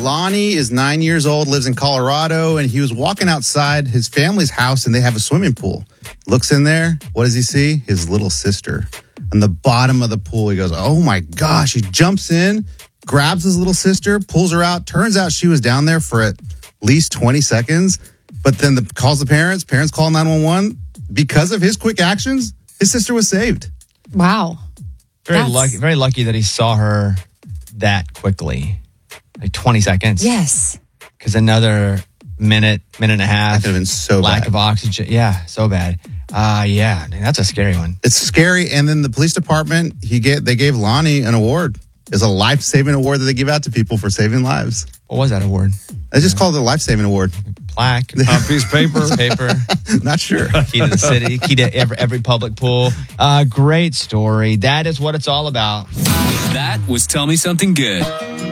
Lonnie is 9 years old, lives in Colorado, and he was walking outside his family's house, and they have a swimming pool. Looks in there. What does he see? His little sister on the bottom of the pool. He goes, oh, my gosh. He jumps in, grabs his little sister, pulls her out. Turns out she was down there for at least 20 seconds, but then calls the parents. Parents call 911. Because of his quick actions, his sister was saved. Wow. Very lucky that he saw her that quickly. Like 20 seconds. Yes. Because another minute and a half. That could have been so lack bad. of oxygen. Yeah, so bad. Yeah, that's a scary one. It's scary. And then the police department, they gave Lonnie an award. It's a life-saving award that they give out to people for saving lives. What was that award? They just called it a life-saving award. Plaque. Piece of paper. Not sure. Key to the city. Key to every public pool. Great story. That is what it's all about. That was Tell Me Something Good.